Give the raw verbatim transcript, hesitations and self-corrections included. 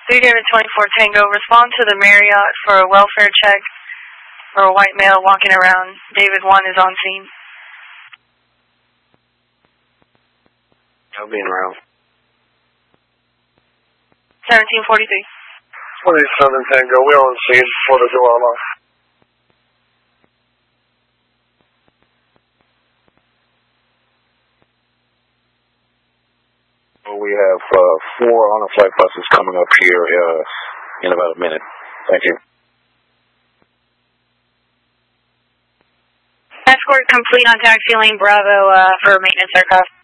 three David twenty-four Tango, respond to the Marriott for a welfare check for a white male walking around. David one is on scene. I'll be around. seventeen forty-three. twenty-seven Tango, we're on scene for the door lock. We have uh, four on-a-flight buses coming up here uh, in about a minute. Thank you. Escort complete on taxi lane Bravo uh, for maintenance aircraft.